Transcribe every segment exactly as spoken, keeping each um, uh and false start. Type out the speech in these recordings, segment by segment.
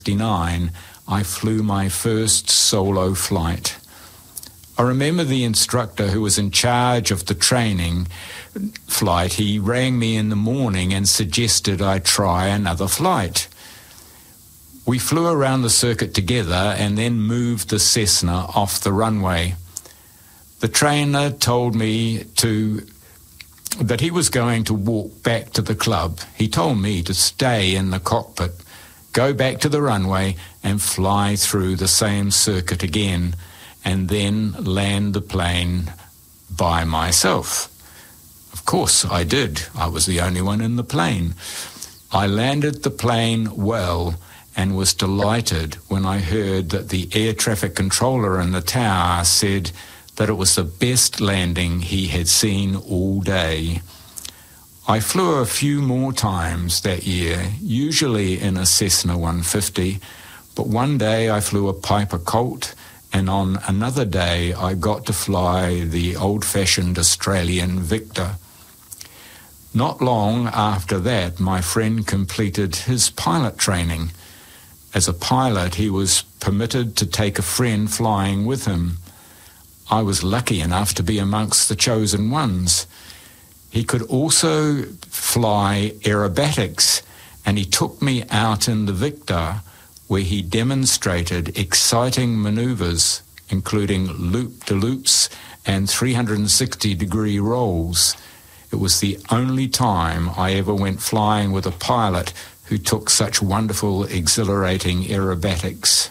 fifty-nine, I flew my first solo flight. I remember the instructor who was in charge of the training flight. He rang me in the morning and suggested I try another flight. We flew around the circuit together and then moved the Cessna off the runway. The trainer told me to that he was going to walk back to the club. He told me to stay in the cockpit, go back to the runway and fly through the same circuit again, and then land the plane by myself. Of course I did. I was the only one in the plane. I landed the plane well and was delighted when I heard that the air traffic controller in the tower said that it was the best landing he had seen all day. I flew a few more times that year, usually in a Cessna one fifty, but one day I flew a Piper Colt, and on another day I got to fly the old-fashioned Australian Victor. Not long after that, my friend completed his pilot training. As a pilot, he was permitted to take a friend flying with him. I was lucky enough to be amongst the chosen ones. He could also fly aerobatics, and he took me out in the Victor, where he demonstrated exciting maneuvers, including loop-de-loops and three hundred sixty degree rolls. It was the only time I ever went flying with a pilot who took such wonderful, exhilarating aerobatics.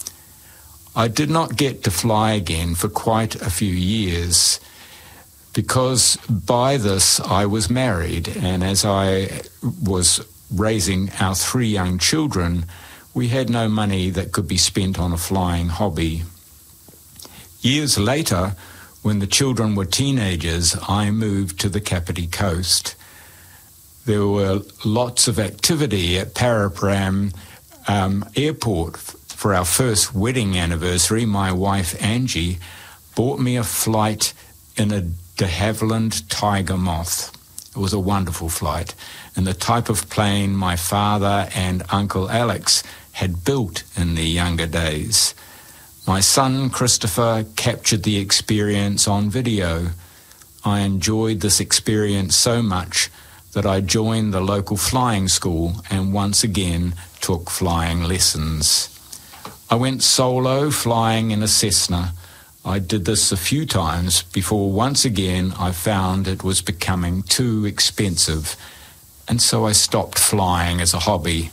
I did not get to fly again for quite a few years, because by this I was married, and as I was raising our three young children, we had no money that could be spent on a flying hobby. Years later, when the children were teenagers, I moved to the Kapiti Coast. There were lots of activity at Paraparaumu um, Airport. For our first wedding anniversary, my wife Angie bought me a flight in a de Havilland Tiger Moth. It was a wonderful flight, and the type of plane my father and Uncle Alex had built in their younger days. My son Christopher captured the experience on video. I enjoyed this experience so much that I joined the local flying school and once again took flying lessons. I went solo flying in a Cessna. I did this a few times before once again I found it was becoming too expensive, and so I stopped flying as a hobby.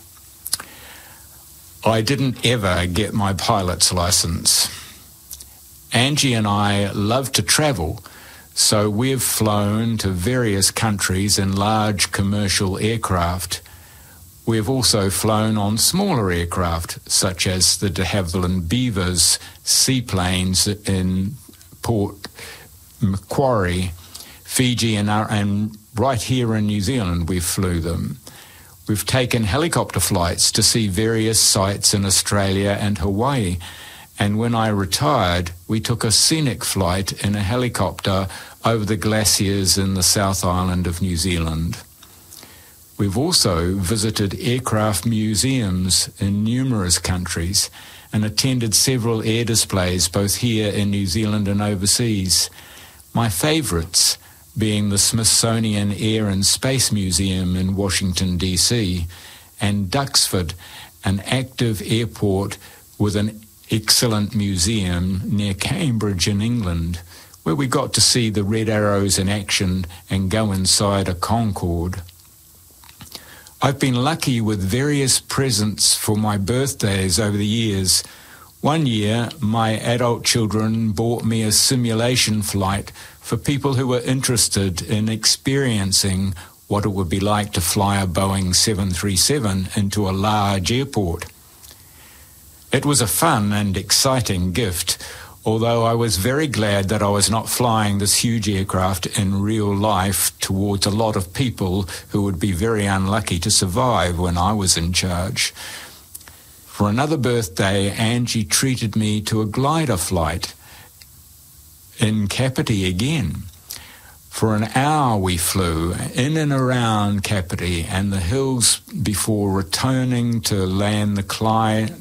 I didn't ever get my pilot's license. Angie and I love to travel, so we've flown to various countries in large commercial aircraft. We've also flown on smaller aircraft, such as the de Havilland Beavers seaplanes in Port Macquarie, Fiji, and, our, and right here in New Zealand we flew them. We've taken helicopter flights to see various sites in Australia and Hawaii, and when I retired, we took a scenic flight in a helicopter over the glaciers in the South Island of New Zealand. We've also visited aircraft museums in numerous countries and attended several air displays both here in New Zealand and overseas. My favourites being the Smithsonian Air and Space Museum in Washington, D C, and Duxford, an active airport with an excellent museum near Cambridge in England, where we got to see the Red Arrows in action and go inside a Concorde. I've been lucky with various presents for my birthdays over the years. One year, my adult children bought me a simulation flight for people who were interested in experiencing what it would be like to fly a Boeing seven thirty-seven into a large airport. It was a fun and exciting gift, although I was very glad that I was not flying this huge aircraft in real life towards a lot of people who would be very unlucky to survive when I was in charge. For another birthday, Angie treated me to a glider flight in Kapiti again. For an hour we flew in and around Kapiti and the hills before returning to land the Clyde